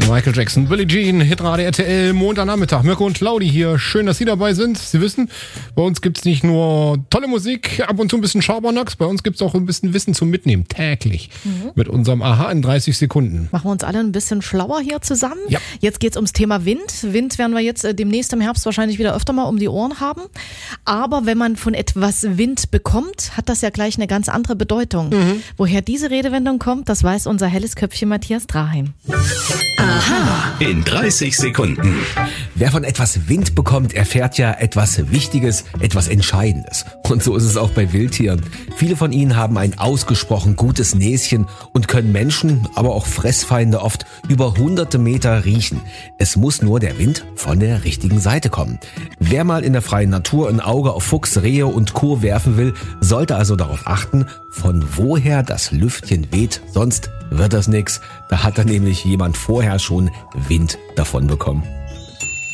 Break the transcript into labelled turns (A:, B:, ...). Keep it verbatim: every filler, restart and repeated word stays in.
A: Michael Jackson, Billie Jean, Hitradio R T L, Montagnachmittag. Mirko und Claudi hier. Schön, dass Sie dabei sind. Sie wissen, bei uns gibt's nicht nur tolle Musik, ab und zu ein bisschen Schabernack, bei uns gibt's auch ein bisschen Wissen zum Mitnehmen, täglich. Mhm. Mit unserem Aha in dreißig Sekunden.
B: Machen wir uns alle ein bisschen schlauer hier zusammen.
A: Ja.
B: Jetzt geht's ums Thema Wind. Wind werden wir jetzt äh, demnächst im Herbst wahrscheinlich wieder öfter mal um die Ohren haben. Aber wenn man von etwas Wind bekommt, hat das ja gleich eine ganz andere Bedeutung. Mhm. Woher diese Redewendung kommt, das weiß unser helles Köpfchen Matthias Draheim.
C: Aha. In dreißig Sekunden.
D: Wer von etwas Wind bekommt, erfährt ja etwas Wichtiges, etwas Entscheidendes. Und so ist es auch bei Wildtieren. Viele von ihnen haben ein ausgesprochen gutes Näschen und können Menschen, aber auch Fressfeinde oft über hunderte Meter riechen. Es muss nur der Wind von der richtigen Seite kommen. Wer mal in der freien Natur ein Auge auf Fuchs, Rehe und Co. werfen will, sollte also darauf achten, von woher das Lüftchen weht, sonst wird das nix. Da hat dann nämlich jemand vorher schon Wind davon bekommen.